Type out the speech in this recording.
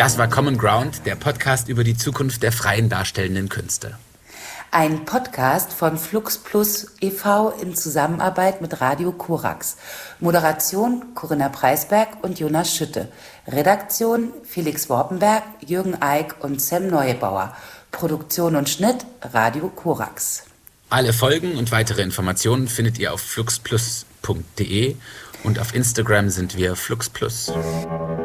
Das war Common Ground, der Podcast über die Zukunft der freien darstellenden Künste. Ein Podcast von Flux Plus e.V. in Zusammenarbeit mit Radio Korax. Moderation Corinna Preisberg und Jonas Schütte. Redaktion Felix Worpenberg, Jürgen Eick und Sam Neubauer. Produktion und Schnitt Radio Korax. Alle Folgen und weitere Informationen findet ihr auf fluxplus.de und auf Instagram sind wir fluxplus.